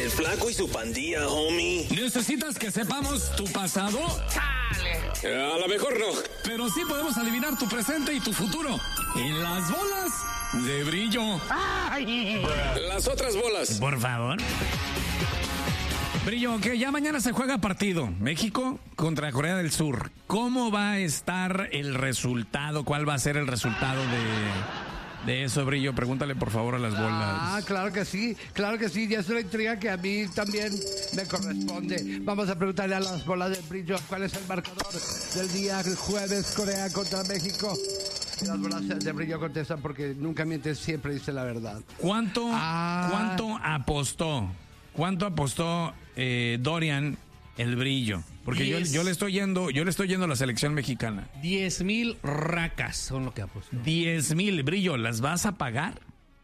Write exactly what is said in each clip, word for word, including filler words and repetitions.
El Flaco y su pandilla, homie. ¿Necesitas que sepamos tu pasado? ¡Chale! A lo mejor no. Pero sí podemos adivinar tu presente y tu futuro. En las bolas de brillo. ¡Ay! Las otras bolas. Por favor. Brillo, que ya mañana se juega partido. México contra Corea del Sur. ¿Cómo va a estar el resultado? ¿Cuál va a ser el resultado de, de eso, Brillo? Pregúntale por favor a las bolas. Ah, claro que sí, claro que sí. Y es una intriga que a mí también me corresponde. Vamos a preguntarle a las bolas de Brillo cuál es el marcador del día jueves, Corea contra México. Y las bolas de Brillo contestan porque nunca mienten, siempre dice la verdad. ¿Cuánto, Ah. ¿cuánto apostó? ¿Cuánto apostó eh, Dorian el Brillo? Porque yo, yo le estoy yendo, yo le estoy yendo a la selección mexicana. Diez mil racas son lo que apostó. Diez mil, Brillo, ¿las vas a pagar?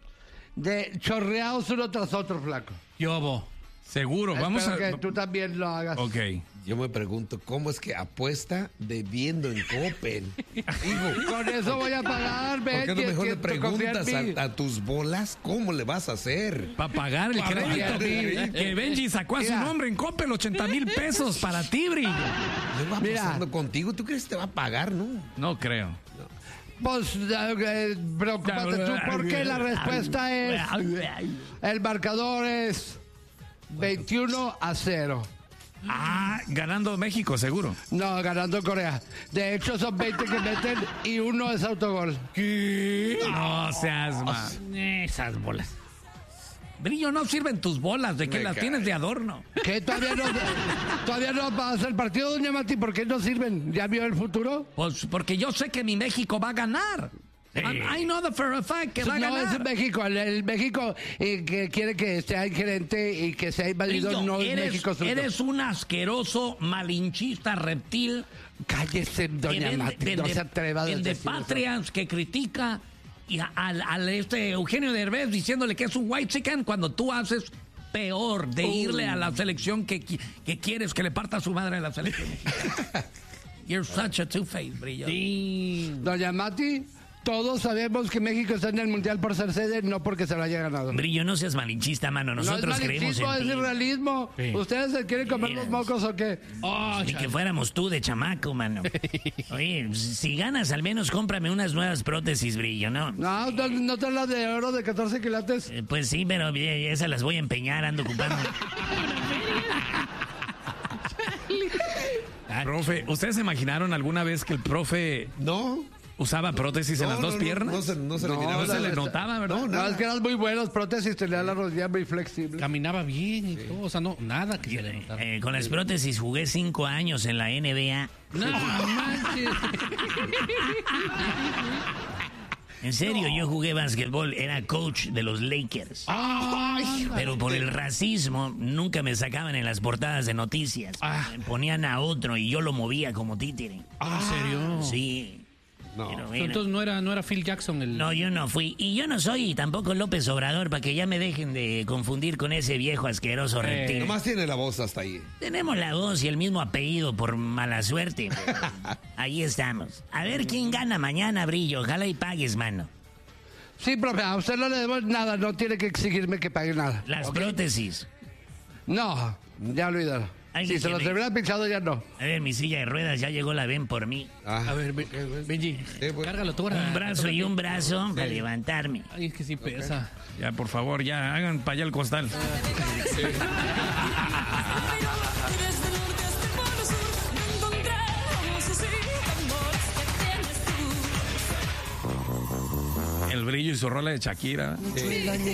De chorreados uno tras otro, Flaco. Yobo. Seguro, vamos Espero a... que tú también lo hagas. Ok. Yo me pregunto, ¿cómo es que apuesta debiendo en Coppel? Hijo, Con eso voy a pagar, ¿por qué no Benji, mejor le que- confía en preguntas mí. a, a tus bolas cómo le vas a hacer? Para pagar el Pa' crédito. pagar el crédito. Que Benji sacó a su Mira. nombre en Coppel, ochenta mil pesos para ti, Brillo. ¿Qué va Mira. pasando contigo? ¿Tú crees que te va a pagar, no? No creo. Pues, eh, preocúpate tú, porque la respuesta es... El marcador es veintiuno a cero. Ah, ganando México, seguro. No, ganando Corea. De hecho, son veinte que meten y uno es autogol. ¿Qué? No seas más. Esas bolas. Brillo, no sirven tus bolas. ¿De qué Me las cae. tienes de adorno? ¿Qué? ¿Todavía no, todavía no pasa el partido, doña Mati? ¿Por qué no sirven? ¿Ya vio el futuro? Pues porque yo sé que mi México va a ganar. I, I know the for a fact que va a No, ganar. es en México. El, el México eh, que quiere que sea gerente y que sea invadido, Brillo, no es eres, México. suyo. eres un asqueroso malinchista reptil. Cállese, que doña vende- Mati. vende- no se atreva a vende decir eso. patrias, que critica y a- al, al este Eugenio Derbez diciéndole que es un white chicken cuando tú haces peor de irle a la selección que, qui- que quieres que le parta a su madre a la selección mexicana. You're such a two-faced, Brillo. Doña Mati, todos sabemos que México está en el Mundial por ser sede, no porque se lo haya ganado. Brillo, no seas malinchista, mano. Nosotros no es creemos malinchista, en es ti. irrealismo. Sí. ¿Ustedes se quieren comer Mira. los mocos o qué? Oh, Ni chale. que fuéramos tú de chamaco, mano. Oye, si ganas, al menos cómprame unas nuevas prótesis, Brillo, ¿no? No, no, no te la de oro de catorce quilates. Eh, Pues sí, pero eh, esas las voy a empeñar, ando ocupando. Profe, ¿ustedes se imaginaron alguna vez que el profe No. usaba prótesis en No, las dos no, no, piernas? No, se, no se le No, miraba. No se la- le notaba, ¿verdad? No, No, nada. es que eran muy buenos prótesis, tenía la rodilla muy flexible. Caminaba bien y todo. O sea, no, nada que se le notara. Eh, con las prótesis jugué cinco años en la N B A. No manches. En serio, yo jugué básquetbol, era coach de los Lakers. Ay, Pero por el racismo nunca me sacaban en las portadas de noticias. Ah. Me ponían a otro y yo lo movía como títere. ¿en serio? Sí. No. Pero bueno. Entonces no era, no era Phil Jackson el... No, yo no fui. Y yo no soy tampoco López Obrador, para que ya me dejen de confundir con ese viejo asqueroso reptil. Nomás tiene la voz hasta ahí. Tenemos la voz y el mismo apellido por mala suerte. pero ahí estamos. A ver quién gana mañana, Brillo. Ojalá y pagues, mano. Sí, profe, a usted no le debo nada, no tiene que exigirme que pague nada. Las ¿Ok? prótesis. No, ya olvídalo. Ay, Si que se los le- hubiera pinchado, ya no. A ver, mi silla de ruedas ya llegó la ven por mí. Ah. A ver, Ben- eh, Benji, Sí, pues. cárgalo tú ahora. Un brazo y un brazo para levantarme. Ay, es que sí pesa. Ya, por favor, ya, hagan para allá el costal. El Brillo y su rola de Shakira. Sí.